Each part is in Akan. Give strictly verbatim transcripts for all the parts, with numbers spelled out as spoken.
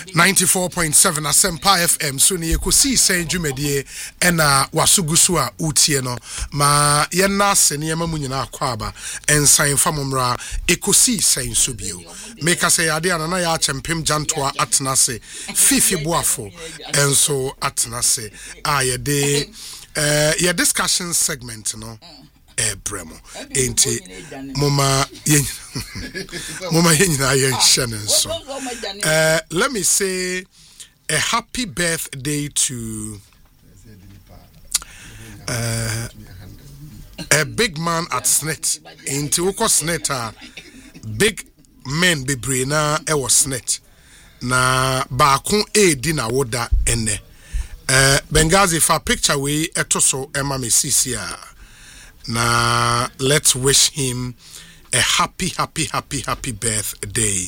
ninety-four point seven Asempa F M so ne yekosi sen dwumedie ena wasugusu a utie no ma ye na se ne yema munyina akwaba ensan famomra ekosi sen so bio meka se yade ana na ya chempem jantoa atnase fifi boafo enso atnase a ye de eh ye discussion segment no eh bremo enti mama yen mama yen na yen shanen so uh let me say a happy birthday to uh a big man at Snet enti woko Snet a big men bebre na e was Snet na baako e di na woda ene uh Bengazi fa picture we etoso ema me sisia. Now, let's wish him a happy, happy, happy, happy birthday.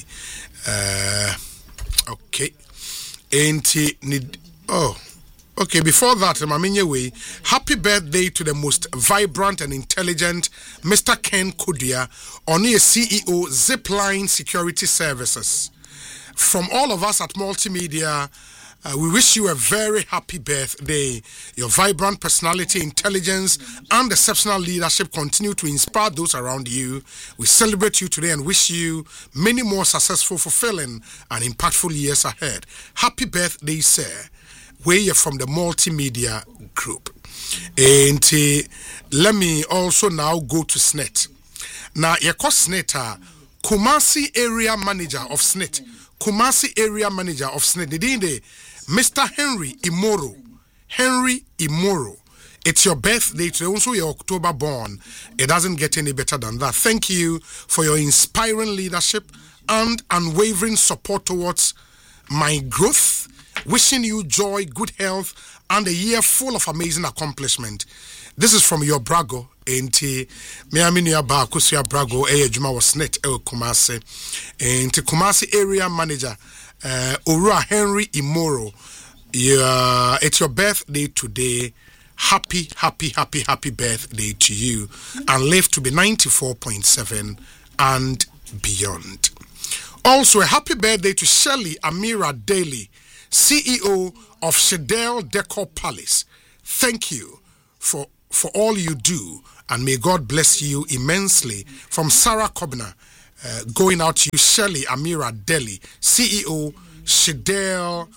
Uh, okay. Ain't he need, oh, okay. Before that, Maminye way, happy birthday to the most vibrant and intelligent Mister Ken Kudia, only a C E O, Zipline Security Services. From all of us at Multimedia, Uh, we wish you a very happy birthday. Your vibrant personality, intelligence, and exceptional leadership continue to inspire those around you. We celebrate you today and wish you many more successful, fulfilling, and impactful years ahead. Happy birthday, sir. We're from the Multimedia Group. And uh, let me also now go to Snet. Now, your Snet, Kumasi Area Manager of Snet. Kumasi Area Manager of Snet. The Mister Henry Imoro. Henry Imoro. It's your birthday today, also your October born. It doesn't get any better than that. Thank you for your inspiring leadership and unwavering support towards my growth. Wishing you joy, good health, and a year full of amazing accomplishment. This is from your Brago. Enti me aminia ba kusia Brago eh juma was Net e Kumasi. Enti Kumasi area manager uh Ora Henry Imoro. Yeah, it's your birthday today. Happy, happy, happy, happy birthday to you. And live to be ninety-four point seven and beyond. Also, a happy birthday to Shelley Amira Daly, C E O of Shedell Decor Palace. Thank you for for all you do, and may God bless you immensely. From Sarah Kobner, uh, going out to you, Shelley Amira Daly, C E O Shedell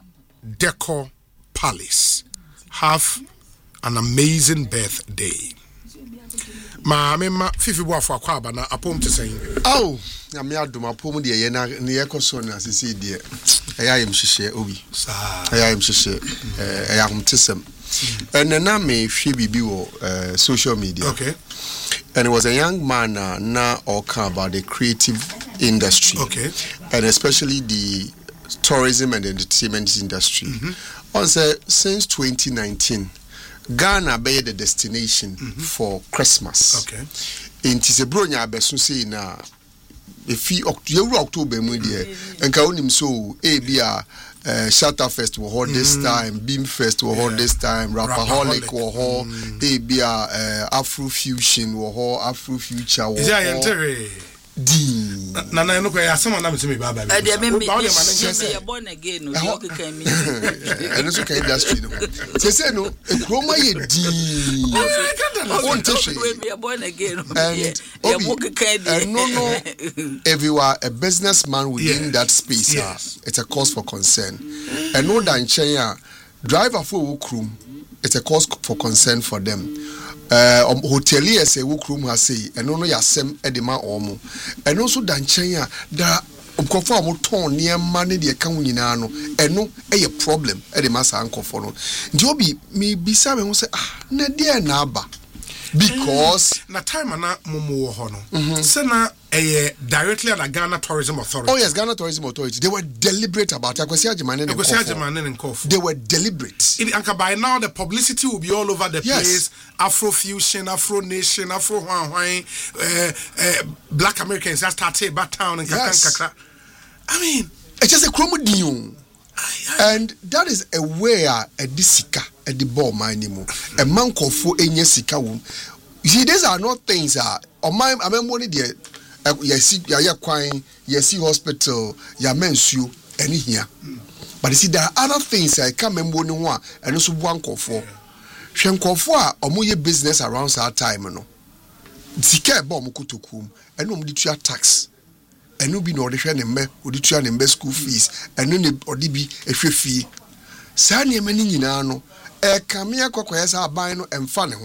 Decor Palace. Have an amazing birthday. Ma mema fifi bo afọ akwa aba na apom te sen. Oh, na me adom apom de ye na ne ye koso na sisi de. Eya yem hihye obi. Sa. Eya yem hihye. Eh eya hom tesem. And na me hwe bibi wo social media. Okay. And it was a young man uh, now talking about the creative industry. Okay. And especially the tourism and entertainment industry. Mm-hmm. On say since twenty nineteen, Ghana be the destination mm-hmm. for Christmas. Okay. In Tisebronya abesu say na efi October mu de enka onim so e bia Uh, Shatter Festival hold this time, Beam Festival hold yeah. this time, Rapaholic will hold, A B uh, Afro Fusion will hold, Afro Future will hold. D. Na na no kwa ya someone na me me baba. Eh dey me me say born again no you can me. And so can industry no. Say say no, e kroma ye D. Oh, we born again. And and no no everywhere a businessman within yes. that space yes. uh, it's a cause for concern. And no dan chen driver for wo krum it's a cause for concern for them. Uh, hotelier say wo krum ha say eno no yasem edema omo eno so danchen ya da nkofo am ton niema ne de ka nyina no eno eye problem edema sa nkofo no nti obi me bisa me ho say ah na de na aba because na time na momo wo ho no say na eh directly at the Ghana Tourism Authority. Oh yes, Ghana Tourism Authority. They were deliberate about it. They were deliberate. In Anka by now the publicity will be all over the yes. place. Afro fusion, Afro nation, Afro Hwan Hwan, uh, uh, Black Americans that started back town and yes. I mean, it's just a chromodium. And that is a way a disika at the ball minimum. A man called for any sika. You see, these are not things that on my I mean money there. Yes, ya ya kwine, yes, hospital, ya mensu. any here. But you see, there are other things I can't remember one, and also one call for. Shankofwa, or more business around that time, no. Sika bomb kutukum, and no mutual tax. And no be no audition and me, audition and school fees, and no odibi a free fee. Sani many no, a camia quaquas bino and funny.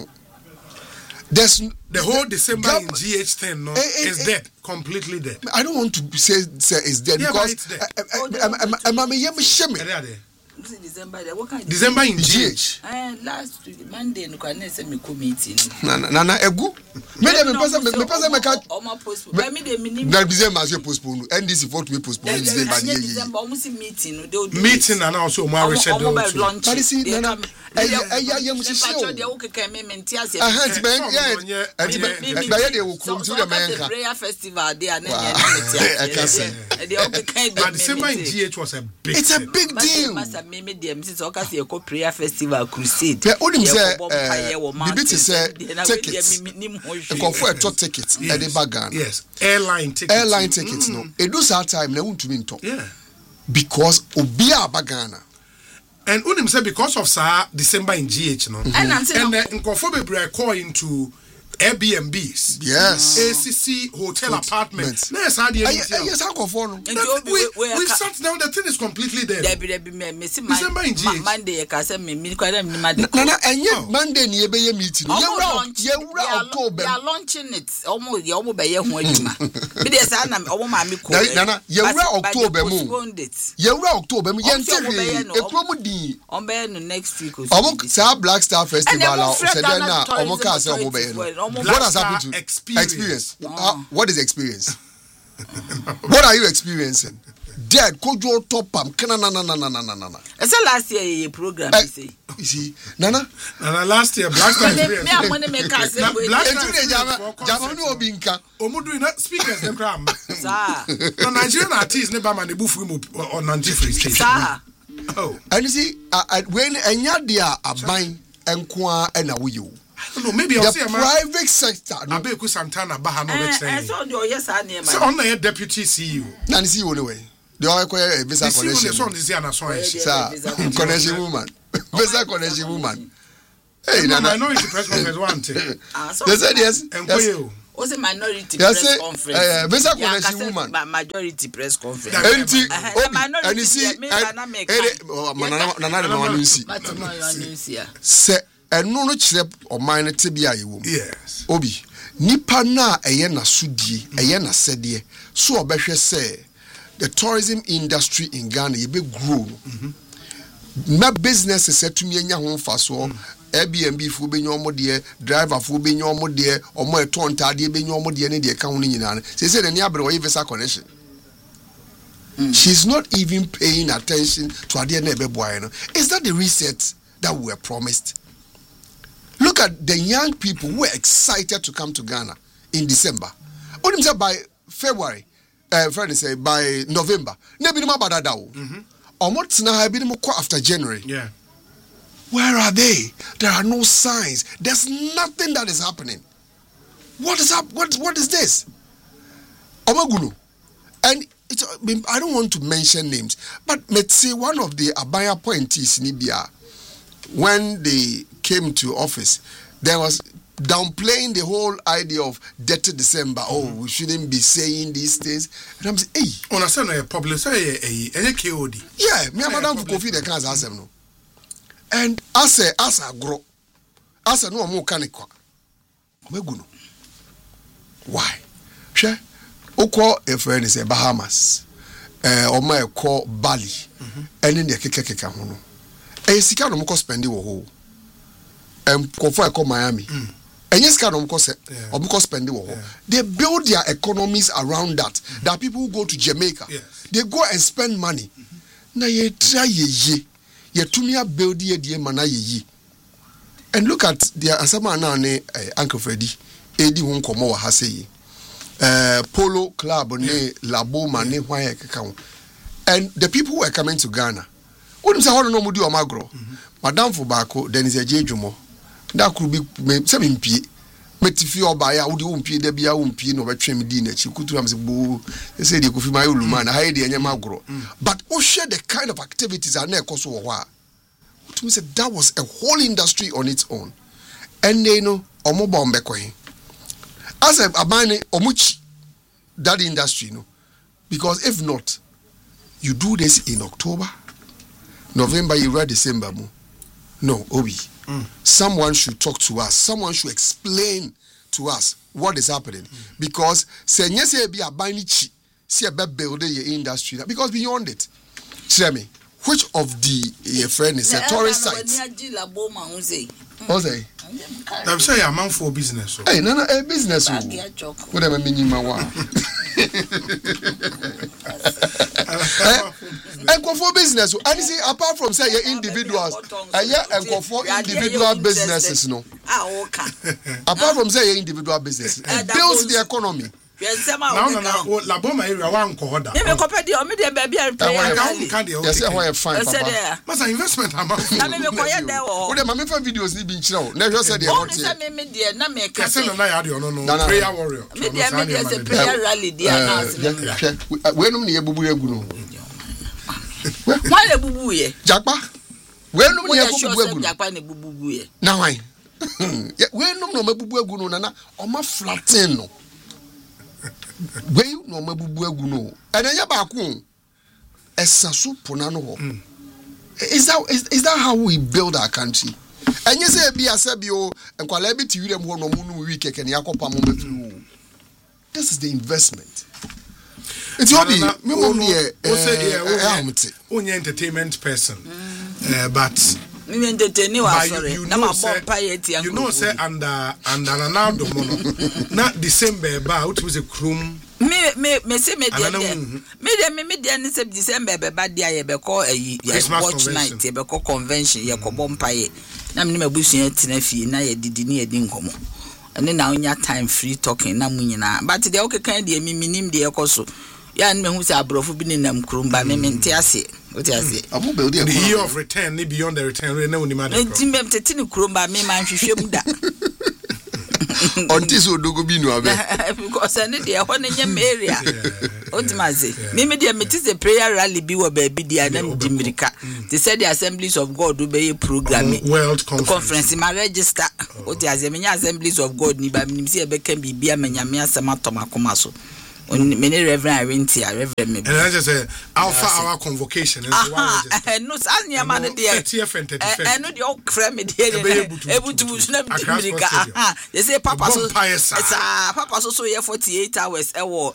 There's the whole December in G H ten no, eh, eh, is eh, dead, completely dead. I don't want to say, say it's dead yeah, because it's dead. I'm a young shimmy. December, what kind December in G H. Uh, last Monday, no can say me meeting. Nana, Nana, egu. Me dem me pesa me pesa me ka. O ma postpone. Me dem minimum. Na December as you postpone. N D C for to be postpone December. December, almost meeting. Meeting and also more reschedule. But you see, Nana, eh eh eh you see show. They okay can me mentias. Ah, it's ben, yeah. And be by they will come to the America. Prayer festival they are not mentias. I can say. They okay can. But December in G H was a big. It's a big deal. Me me dem since oka say ko prayer festival crusade. Pe onim say eh bibi ti say tickets. Ko for a ticket e dey bagan. Yes, airline tickets. Airline tickets no. E do that time na wuntumi nto. Yeah. Because obi a bagana. And onim say because of sa December in G H no. And and nkofo bebre call into Airbnbs. Yes. A C C hotel apartments. Yes, how do you yes, how go for no. We we sat down. The thing is completely dead. December in G H. Monday, I say me me kwada me ma. Nana, enye Monday ni ebe ye meeting. Yewra yewra October. They are launching it. Omo ye omo be ye ho adwuma. Me dey say na omo ma me ko. Nana, yewra October mu. Yewra October mu yente hwe. Ekro mu din. On be no next week. Omo say Black Star Festival o say den na omo ka say omo be ye no. What has happened to experience? Experience. Oh. Uh, what is experience? What are you experiencing? Dead. Kojo top am. Na na na na na na na na. It's a last year a program. Uh, you see. You see, Nana. Nana last year Black Star experience. Me am money make us. Black Star jama jama no obinka. Omo do not speakers dem kram. Sir. No Nigerian artists never man dey bufu mu on Nigeria stage. Sir. Oh. And you see, uh, uh, when enya dia aban enkoa e na wo you. I don't know, maybe I'll the say private sector. No, Abeku Santana Bahano. I saw your yes, I near my. So on the deputy C E O. Nani C E O anyway. The other question visa connection. This one is here na so. Sir, connection woman. Visa connection woman. Hey, no, Nana. minority press conference one thing. They said yes. Yes. Was a minority press conference. Uh, visa connection woman. Majority press conference. Enti, Obi, and you see, Nana, Nana, Nana, say. And no no chirep or mine tibia you. Yes. Obi. Nipa na eye na sudie, eye na sedie. So obehwe say the tourism industry in Ghana ye be grow. Mm-hmm. Na business set to me enya ho fa so. Airbnb fu be nyomo de, driver fu be nyomo de, omo eton tade be nyomo de ne de ka ho ni nyina. Say say the near we visa connection. Mm. She's not even paying attention to ade na be boy no. Is that the reset that we were promised? Look at the young people who were excited to come to Ghana in December. Only say by February, uh, Friday say by November. Nebi nima badada o. Omot na habi nimo kwa after January. Yeah. Where are they? There are no signs. There's nothing that is happening. What is up? What what is this? Omagunu. And it's, I don't want to mention names, but let's say one of the Abaya appointees in Ibia, when they came to office, there was downplaying the whole idea of dirty December. Mm-hmm. Oh, we shouldn't be saying these things. And I'm saying, hey. On a certain public, say, a K O D. Yeah, me and Madam Kofi, the can't ask them no. And I say, as I grow, as I know more canicua. Why? Sure. Oko a friend is a Bahamas, uh, or my call Bali, and in the keka hono. A sika no mo spend the whole. And Kofo I call Miami. And yes, can of course, or because spend the war. They build their economies around that. Mm-hmm. There are people who go to Jamaica. Yes. They go and spend money. Na ye try ye ye. Ye tumia build ye die mana ye ye. And look at the asama na ne Uncle Freddy. Edi hun komo wa hase ye. Uh, Polo Club ne Labo ma ne hwan ye keka. And the people who are coming to Ghana. Wouldn't say how no mudi omagro. Madam Fubako, then is a Jejumo. That could be seven p. metifi oba ya wodi wompie da bia wompie no betwem di na chi kutu am se bo say dey kofi my uluma na haye dey anyama agro but o share the kind of activities are na ekoso wo ho a to me say that was a whole industry on its own and they know omo bombe ko hin as a abane omuchi that industry no because if not you do this in October November you read December mo no obi mm. someone should talk to us someone should explain to us what is happening mm. because say nyese be abani chi see a build the industry because beyond it tell me which of the your friend is a tourist site o say I'm say a man for business hey no no a business o what am I meaning ma wa and go for business and see apart from say your individuals and yeah and go for individual businesses no apart from say your individual business it builds the economy now now la bomba area one kohoda me ko pedi o me de ba bia pay yes say how you fine papa masa investment amount na me me ko ye de wo o de ma me fa videos ni bi nchira o na hwe say de o ni say me me de na me ka say na ya de ono no prayer warrior me de me de say prayer rally de announce we num ne ye bubu egu no why le bubu ye japa we num ne ye bubu egu japa ne bubu ye na why we num no mabubu egu no na o ma flatten no we no mabubu egu no enenya ba ko esaso pona no ho is that is, is that how we build our country enye say bia sabio enkwala bi ti wirem ho no mu no wi keke ne yakopa mo befiru this is the investment it's hobby me mom here o say eh onye entertainment person uh, but me entertain wa sorry na ma bomb pie tia you know say under under Ronaldo mono na December ba what was a chrome me me me say me dey me dey me me dey ni say December be ba dia ye be call ayi watch night ye be call convention ye ko bomb pie na me mabusu tina fie na ye didi ni ye di nkomo ene na onya time free talking na mu nyina but dey okay kan dey me minim dey ekoso ya me hu say abrofo bi ni nam krumba me me nte ase what you say abu build the year of return ni beyond the return na oni ma dey nti me tete ni krumba me man hwehwem da on this odogo bi no abe because any dey ho na nyam area otimaze me me dey meet the prayer rally bi wo ba bi dia na mdimirika they said the Assemblies of God do be program world conference conference ma register otiaze me nya Assemblies of God ni ba me say e be kan bibia manyame asema tomakoma so many reverend Arentia reverend me and I just say alpha our convocation and so why no sanya man dey and no dey okra me dey able to na America aha they say papa so ah papa so so here forty-eight hours e wo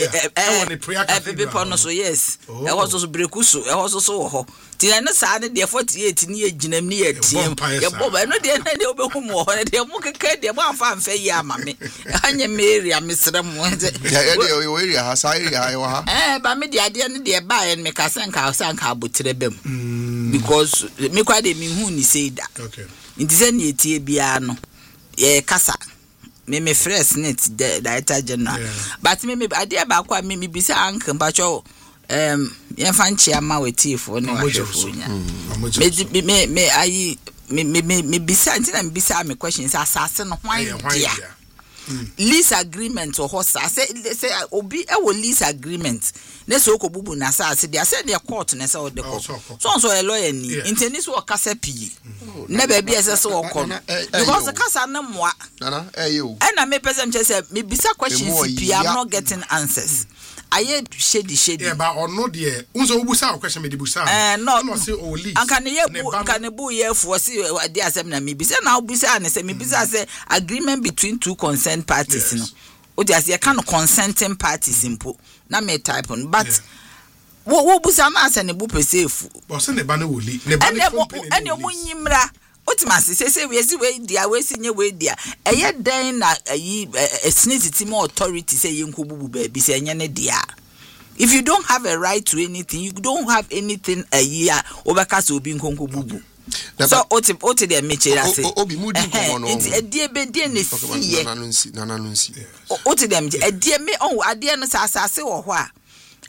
e people no so yes e was so brekuso e was so ho ti na sa ne dey forty-eight ni eginam ni etiem ye boba no dey na dey obehu mo ho dey mo keke dey mo afa amfa yi ama me anya Mary amesere mo ya area ha sa area ha eh ba me dia dia ne dia ba en me ka sanka sanka abotre bem because me kwa de me hu ni say da okay nti se ne etie bia no ye kasa me me fresh net the director general but me me adia ba kwa me me bisa anka ba cho um ye fanchi ama wetifo ne wahwefo nya me me me ayi me me me bisa nti na me bisa me questions asase no hwan dia lease agreement or hosa say say obi e wo lease agreement na so okobubu na sa ase dia say the court na say o de court so so a lawyer ni inteni so kasa pii na ba bia say so okọ because kasa na moa nana eh you e na me person say me bisa questions pii I'm not getting answers aye shady shady yeah but or no there unzo obusa question me de busa eh no no say o lease anka ne ye bu anka ne bu ye fo say ade asem na me bisa na obusa na say me bisa say agreement between two concerned parties no o dey say can consenting parties impo na me type on but wo wo busa ma say ne bu pesefu but say ne ba na woli ne ba na company ene mo nyimra otimase say say we see we dia we sinye we dia eye den na ayi snitty mo authority say yenkobubu ba bi say enye ne dia if you don't have a right to anything you don't have anything a year obeka so obi nkonkobubu so otim oti de mechira say obi mudi nkomo no enti edie be die ne siye nana nsi nana nsi oti de meche edie me on ade no asase wo ho a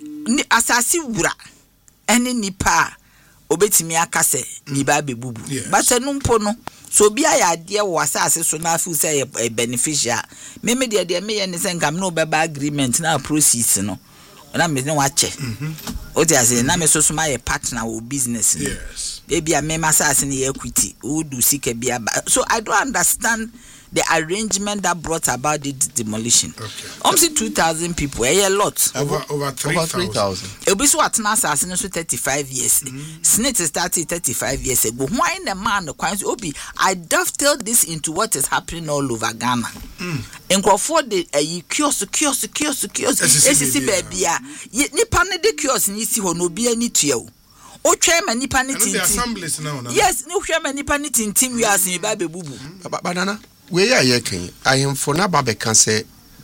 asase wura ene nipa obetimi akase ni ba bebubu but enu mpo no so be I idea was as so now feel say a beneficial. Maybe the idea me and the same no baba agreement now proceeds no. And I'm no watch. What I say, now me so my partner or business. Yes. Maybe a member assassin equity who do seek a beer. So I don't understand the arrangement that brought about the demolition. Okay. Almost two thousand people, a lot. Over over three thousand. It was what NASA has thirty-five years. Mm-hmm. Snit started thirty-five years ago. Why in the man the coins obi? I dovetailed this into what is happening all over Ghana. Mm. And go for the a kiosk, kiosk, kiosk, kiosk. S C baby, yet Nipan the kiosk ni si hono be any tio. O chairman Nipan it. Assemblies now. Yes, no chairman Nipan it in team we are seeing baby boo boo. Banana. We are yekin. I am for na babe can say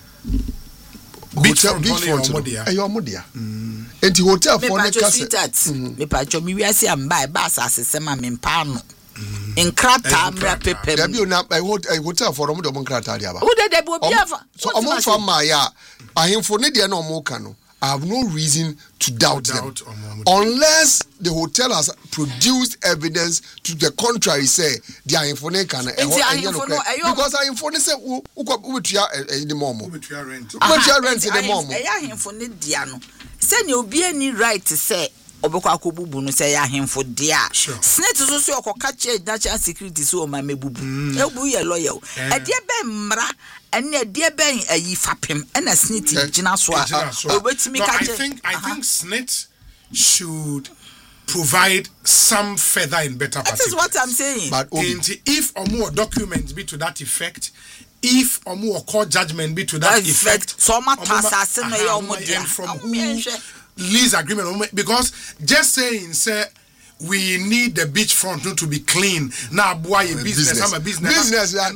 hotel beach front. Ayo modia. Enti hotel for na kase. Me pa cho mi wiase am buy bus asesema me mpa no. Nkrata mra pepem. There be na hotel for omo do nkrata dia ba. Wo de de bo bia fa. So omo fa ma ya. Ahemfo ne de na omo ka no. I have no reason to doubt, doubt them unless the hotel has produced evidence to the contrary. Say they are informing can because I inform say who who tia the momo who tia rent who tia rent the momo. I inform dia no say you obi any right to say obekwa akobubu no say ya hemfo dia snit so so okoka che national security so o ma mebubu ebu ye lawyer e de be mra ene de ben ayi fapem ena snit gina so a obetimi ka che. I think I think snit should provide some further and better particulars. That is what I'm saying. But if or more documents be to that effect, if or more court judgment be to that, that effect, so much assassin and from who lease agreement, because just saying say we need the beachfront to be clean. Now, boy, a business, I'm a business. Business, that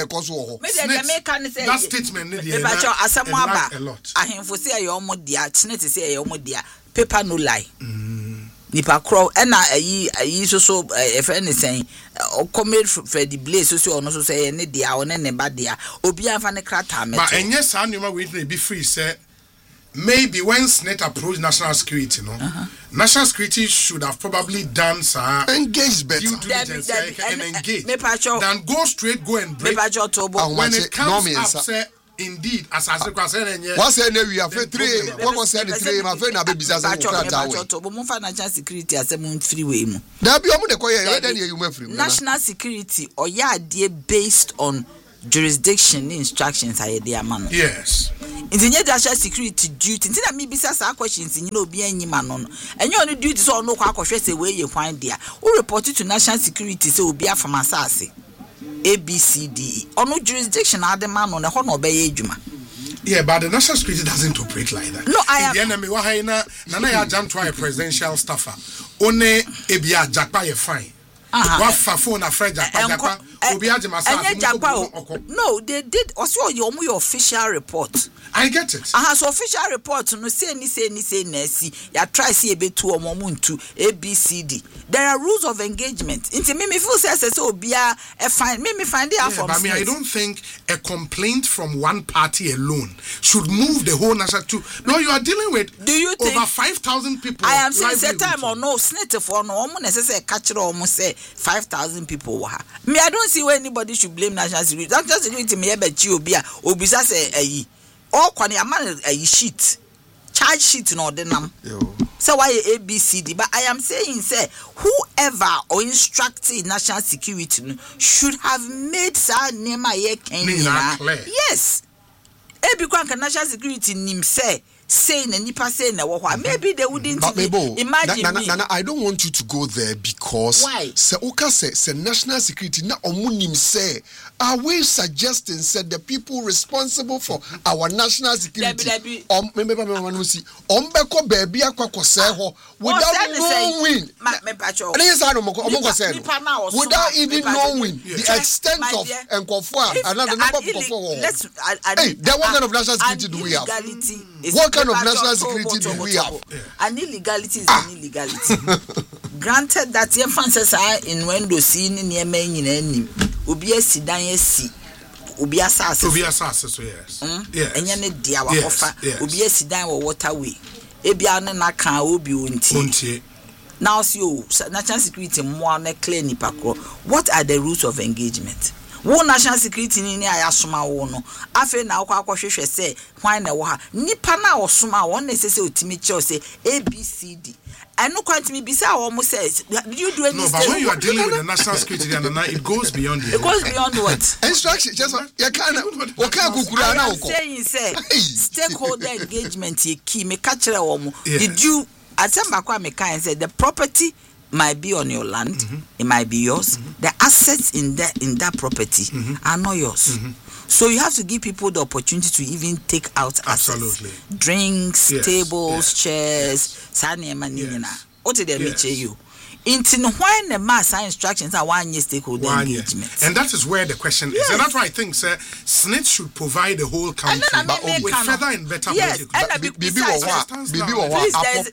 statement, a lot. I have for say your modia, snit to say your modia, paper no lie. Nipa crow, and I I so so if anything, or commit for the blaze, so no so say any dia or any bad dia, Obia fan a crata. But and yes, I knew we be free, sir. Maybe when SNET approached national security, no, uh-huh. national security should have probably done some engage better due diligence and engage than go straight go and break. When it comes up, say indeed, as I said, what's the we have three? What was the three? My friend, I be business. National security as a moon freeway. National security or yeah, dear based on jurisdiction instructions are their man. Yes. In the national security duty, until I may be asked questions in you know be any man on. And you only duty so no question away you find there. Who reported to national security so be a from Asasi. A B C D E. Or no jurisdiction are the man on a honor bay juma. Yeah, but the national security doesn't operate like that. No, I am. The enemy wahina nana ya jam to a presidential staffer. One ebia jakpa ye fine. What phone a friend jakpa jakpa. No, they did also your official report. I get it. Aha, so official report no say ni say ni say nesi. Ya try see ebe two or momuntu A B C D. There are rules of engagement. Inti me me feel say say obia e find me me find it out from. I mean, I don't think a complaint from one party alone should move the whole nation to. No, you are dealing with. Do you think over five thousand people? I am saying say time or no snit for no omo necessary catch almost say five thousand people wa. Me I don't see where anybody should blame national security. National security me e be chi obia obisa say ayi. All kwani amana a sheet charge sheet no de nam so why A B C D but I am saying say whoever or instructed national security should have made sa nema ye Kenya. Yes, e bi kwan national security nim say say na nipa say na wo maybe they wouldn't but imagine na, na, na, na, I don't want you to go there because why say oka say say national security na omunim say are we suggesting said the people responsible for our national security um me me me no see um beko baby akwa say ho without knowing without even knowing the extent of enkofo and the number of enkofo. Hey, there what kind of national security do we have? What kind of national security do we have? An illegality is an illegality. Granted that your fans are in window scene in your main in any Ubia Sidan si Ubia Sass Ubia Sass, so yes. Yes. And any dear offer Ubia Sidan or waterway. Ebia na can Ubi unti. now see you national security more na clear nipa kro. What are the rules of engagement? Wo national security ni ni ayasoma wo no afi na akwa akwahwehwe se hwan na wo ha nipa na osoma wo na se se otimi che se A B C D. I know quite me bisa wo mo say did you do any No, but when you are dealing with the national security and it goes beyond the it goes beyond what? Instruction just you can o kan kukura na wo ko. Saying say stakeholder engagement ye key me catch wo mo. Did you atemba kwa me kan say the property might be on your land, mm-hmm. it might be yours. Mm-hmm. The assets in that in that property mm-hmm. are not yours. Mm-hmm. So you have to give people the opportunity to even take out Absolutely. assets, drinks, yes. tables, yes. chairs. Yes. What did they yes. you? Into when the mass instructions are one year stakeholder one engagement. Year. And that is where the question yes. is. And that's why I think, sir, S N I T should provide the whole country but with further and better yes. politics. Bibi wa Bibi wa there's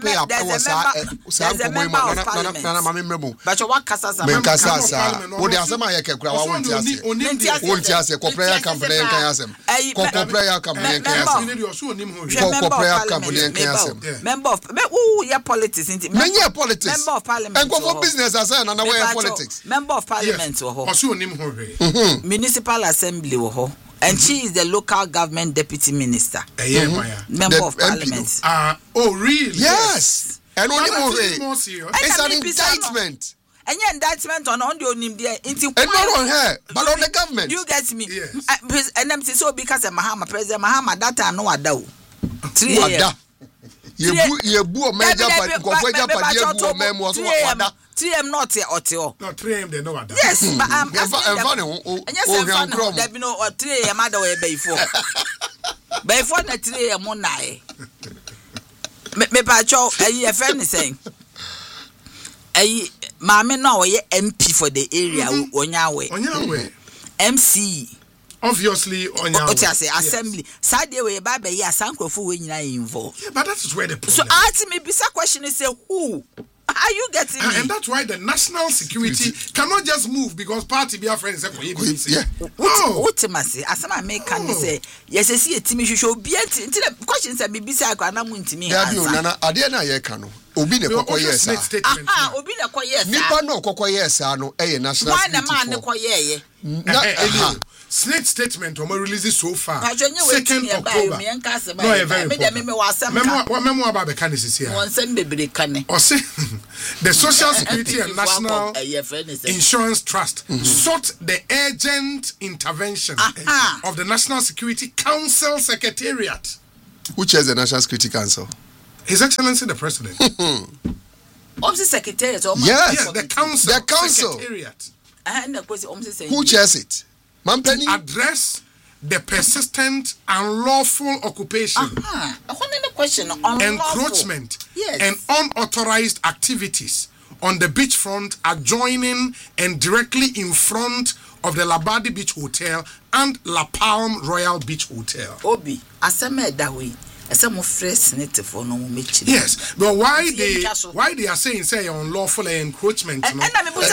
a member of parliament. But you want Kasasa? Kasasa. What they are saying, I can't cry. I want to say. Want to say, corporate company can answer. Corporate company can answer. Corporate company can answer. Member of, oh, yeah, politics. Many politics. Member of parliament. And go for business as an way of politics. Member of parliament or yes. municipal assembly or and she is the local government deputy minister. Mm-hmm. Member the of parliament. Uh, oh really? Yes. And only more serious. It's an indictment. And your indictment on on the onim there into and not on her, but on the government. You get me? Yes. And I'm so because of Mahama President Mahama that I know ado. Three Ye bu ye bu o meja pa nkofo eja pa ye bu o memo so wada three a m not here or two. No three a m they know wada. Yes, but I'm asking them. And yes, I'm fine. There be no or three a m other way before. Before the three a m on nine. Me me pa cho eh friend is saying. Eh maame no ye M P for the area Onyawe. Onyawe. M C Obviously, on your assembly. Saturday, we buy by ya sankrofo we nyina involved. Yeah, but that is where the problem. So ask me, bisa question is say who? Are you getting uh, me? And that's why the national security cannot just move because party be a friend say yeah. Ultimately, as I make can say yes, I see a team you should be until the question say bisa kwa na munti me. Yeah, you nana ade na ye ka no. Obi ne kokko yes. Ah, obi ne kokko yes. Nipa no kokko yes no eh national security. Why na man ne kokko ye? Na S N I T statement or release so far. Second October. No, a very important. Memo about the candidates here. Or say the Social Security and National Insurance Trust mm-hmm. sought the urgent intervention uh-huh. of the National Security Council Secretariat. Which is the National Security Council? His Excellency the President. Office Secretariat. Yes, yes, the Council. The Council. Secretariat. Who chairs it? To address the persistent unlawful occupation, uh-huh. question, encroachment, yes. and unauthorized activities on the beachfront adjoining and directly in front of the Labadi Beach Hotel and La Palm Royal Beach Hotel. Obi, aseme that way. Yes, but why they why they are saying say unlawful encroachment? And I mean,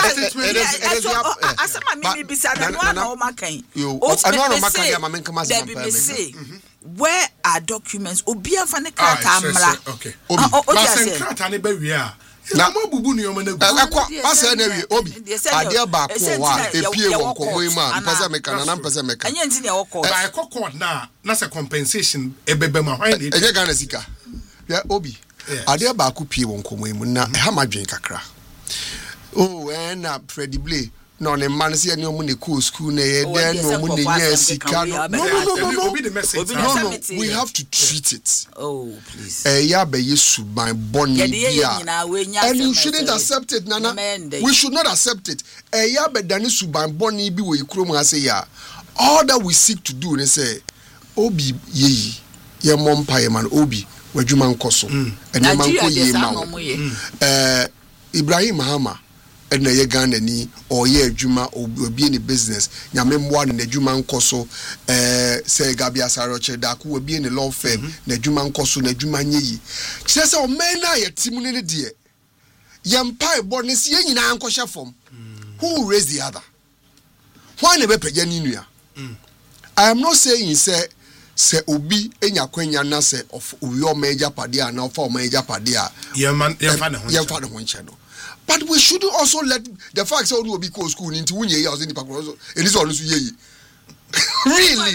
where are documents? Obia fane kata okay. Obi. Na bubu ni yoma na gu. Asa na wi obi. Ade ba ko wa epie won ko mo ma mpesa meka na na mpesa meka. Anya nti na woko. Ba e court na na se compensation ebebe ma hwan dey. Enye Ghana sika. Ya obi. Ade ba ko pie won ko mo mu na e ha madwen kakra. Oh, and na Freddy Blay. No, the man see any woman cool school na ye there no woman yes no no no no no no no we have to treat it. Oh please. Eh ya be yesu by born bia. And you shouldn't accept it nana. We should not accept it. Eh ya be dani suban born bi we ikrom ase ya. All that we seek to do they say obi ye ye mompa ye man obi wadwuma nkoso. And man ko ye ma. Eh Ibrahim Mahama and na ye Ghana ni or ye adwuma obi ni business nyame mmoa na adwuma nkoso eh say Gabia Saroche da ko obi ni law firm na adwuma nkoso na adwuma nyeyi kire say o men na ye timu ne de ye mpa bonus ye nyina ankoshe fom who will raise the other why ne be pagya ni nua I am not saying say se obi enya kwanya na se of we o major party and of major party a yeah man yeah fa yeah fa no nche no but we should also let the fact say obi go school into wunye ye also nipa ko it is all so ye really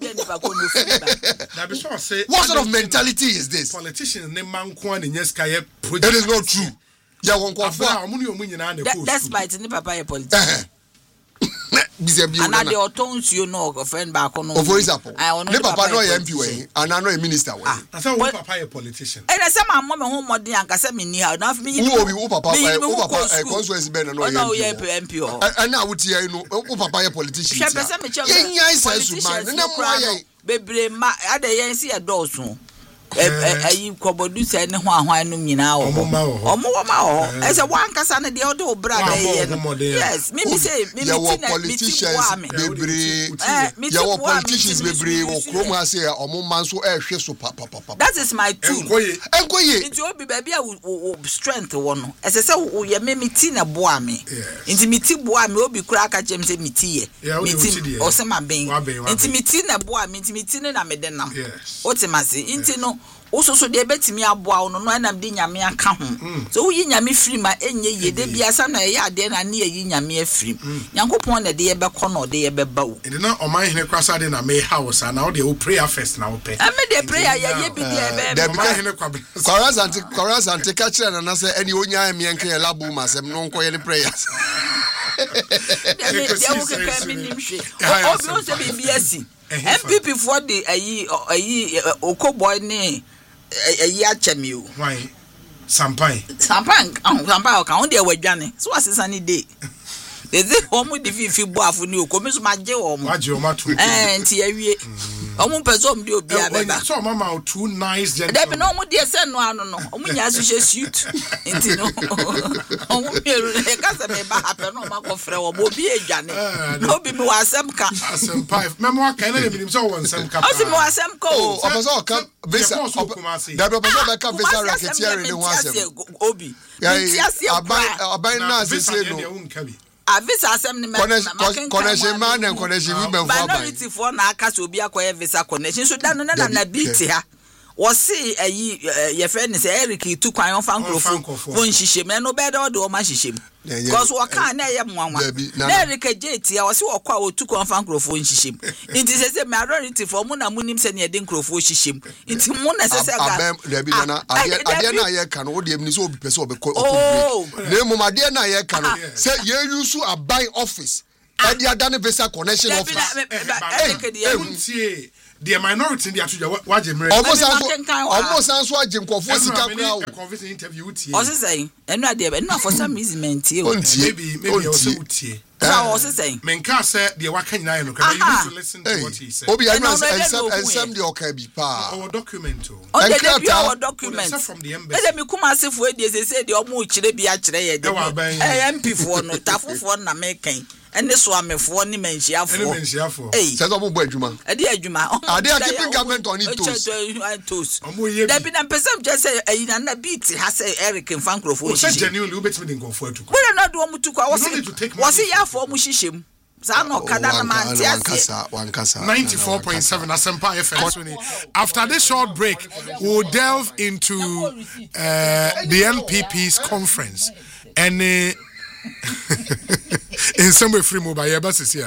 what sort of mentality is this? Politicians ne man ko an nyeska ye project. It is not true. Yeah, one ko for that's why it's papa ye politician. And I the authorities you know friend back on. For example, ne papa no M P we and I know a minister we. I say we papa a politician. And I say my mom home mod dey anka say me ni how na me. Who obi papa who papa constituency be na no M P o. And now we here no who papa a politician. Yen yan say su man na mo aye. Bebre ma ade yen see a dozo. Ayi kobodu se ne ho ahwan no nyina wo omo ma ho e se wan kasa ne de o de obra be yes me me say me me politicians bebre ya wo politicians bebre wo krom ha say omo man so e hwe so papa papa that is my tool enkoye enkoye nti obi ba bia wo strength wo no e se se wo ye me meti na boa me nti meti boa me obi kura aka chem se meti ye meti o se ma ben nti meti na boa me nti meti ne na me denam o te mase nti no also so de betimi aboa no no anam de nyame aka ho so wo yi nyame free ma enye ye de bia sa na ye ade na ne yi nyame afiri nyankopon na de ye bekọ no de ye beba wo e de na o man hene kwasa de na me house na wo de wo prayer first na wo pe e me de prayer ye ye bi de de man hene kwa chorus anti chorus anti ka kire na na se eni onya me enke labo ma sem no nko ye prayers de me de wo ke mi nimhwe obi o se bi biasi M P P for the ayi ayi okoboy ne ayi achemi o why sampai sampai sampai o kan o de wadwane so asesa ni dey they say omo de fifi bo afu ni okomi so maje omo maje omo to eh nti awie omo person de obi abeba so mama too nice gentle dey be no omo de se no anu no omo nya so she suit nti no omo peru e ka se me ba happen no ma ko frɛ omo obi edwane no bi me wasem ka asem five memo aka na me nim so won sem ka o se me wasem ka o opeso ka visa da be opeso ba ka visa racketeering ne ho asem obi nti ase aban aban na se se no visa asem ni me connection man and connection we be for minority for na aka so obi akoye visa connection so da no na na beat ha wo see ayi ye friend say Eric tu kwan on fan crofo won hihye me no be da o de o ma hihye because wo kan na ye mwanwa na Eric jeti ya wo see wo kwa wo tu kwan fan crofo hihye nti say say minority for mu na munim se ne de crofo hihye nti mu na say say ga da bi na ade na ye kan wo de mni so obi pese obi ko na mu ade na ye kan say ye use abai office e dia dane visa connection office eh the minority they atuja waje mere almost almost so aje nkofo sika kra o convince interview utie o se say enu ade enu for some reason mentie o maybe maybe o se utie so o se say men ka say the waka nyina no can you need to listen to what he said obi anu ensem ensem the okay bi pa our document o o dey be our document from the embassy e dey me kuma asefo e dey say say the omo kire bi a kire ye dey eh M P fo no tafofo na me kan ene so amefo ni menhiafo ene menhiafo eh say omo bo adwuma ade adwuma ade keeping government on it toes omo ye da bi na person just say ayina na beat ha say Eric Mfankrofo o say genuinely we betimi nkofo atuko we na do omo tukwa wo say wo say ya fo omo hihiem za no kada na man ti ase ninety-four point seven Asempa F M. After this short break we'll delve into uh, the N P P's conference and uh, in some way free mobile yeah but is here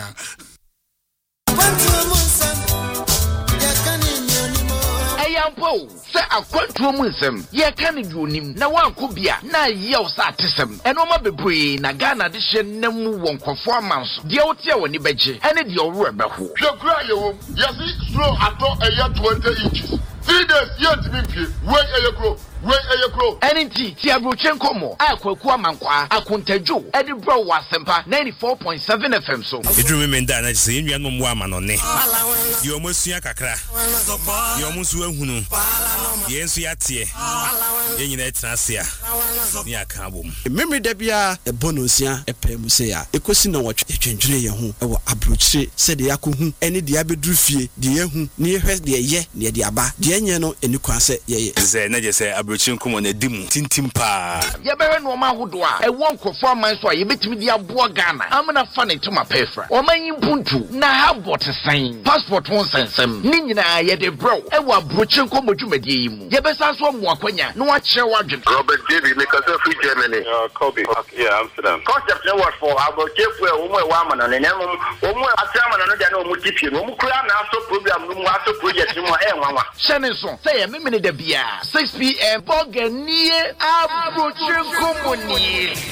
ayampo se akwantuo mu nsem ye kan di onim na wanko bia na ye o sa atesem eno ma bebre na Ghana de hye nam wonkofo amanso de wotia woni beje ene de owro ebeho hwekura ye wo yesi slow ato eye twenty inches three days yet me pie we eye kro we eye kro enti ti abrochen komo akwaku amankwa akontadwo edi bro wa Asempa ninety-four point seven F M so edru me nda na se enua no mo amanone yo mosua kakra yo mosu ahunu ye nsu yatie ye nyina etrasia ni aka bom memory da bia e bonosia e pemu se ya ekosi na wotwe twendwere ye ho e wo abrochire se de yakohu ene de abedru fie de yehu ne hwe de ye ne de aba de enye no eni kwan se ye ye ze na je se abrochi nkomo na dimu tintim pa ye bewe no ma hodo a e won kofo aman so a ye betimi di aboa Ghana amana fa ne tuma pefra o man yimpuntu na ha botesan passport won sensem ni nyina ye de bro e wa abrochi nkomo dwumadie yi mu ye besa so mo akwanya no wa kire wadwen Robert David make us free Germany uh Kobe yeah Amsterdam concept no what for abrochi fu e wo mo e wa amana ne nem wo mo atiamana no dia na o mo tipie no mo kura na so program no mo aso project no mo e nwanwa shene so say ye memene da bia six p m boganie abrochi nkomo ni